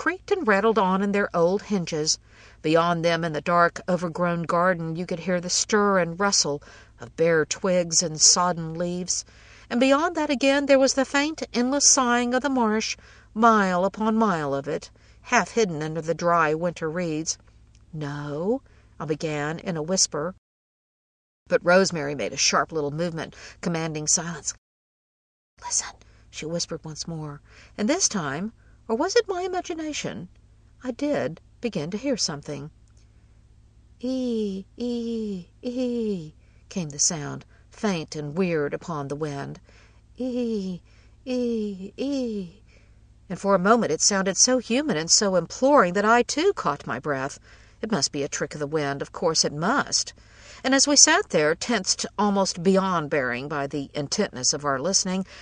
creaked and rattled on in their old hinges. Beyond them, in the dark, overgrown garden, you could hear the stir and rustle of bare twigs and sodden leaves. And beyond that again there was the faint, endless sighing of the marsh, mile upon mile of it, half hidden under the dry winter reeds. "No," I began in a whisper. But Rosemary made a sharp little movement, commanding silence. "Listen," she whispered once more, and this time, or was it my imagination, I did begin to hear something. "Ee, ee, ee," came the sound, faint and weird upon the wind. "Ee, ee, ee." And for a moment it sounded so human and so imploring that I, too, caught my breath. It must be a trick of the wind, of course it must. And as we sat there, tensed almost beyond bearing by the intentness of our listening,